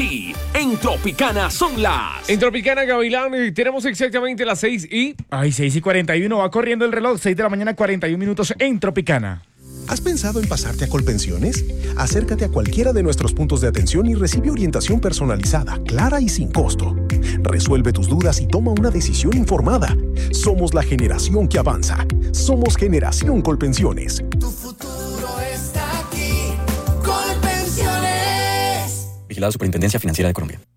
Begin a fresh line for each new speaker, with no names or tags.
Y en Tropicana son las...
En Tropicana, Gavilán, tenemos exactamente las 6 y...
Ay, 6:41, va corriendo el reloj, 6 de la mañana, 41 minutos en Tropicana.
¿Has pensado en pasarte a Colpensiones? Acércate a cualquiera de nuestros puntos de atención y recibe orientación personalizada, clara y sin costo. Resuelve tus dudas y toma una decisión informada. Somos la generación que avanza. Somos Generación Colpensiones.
Tu futuro está aquí. Colpensiones.
Vigilado Superintendencia Financiera de Colombia.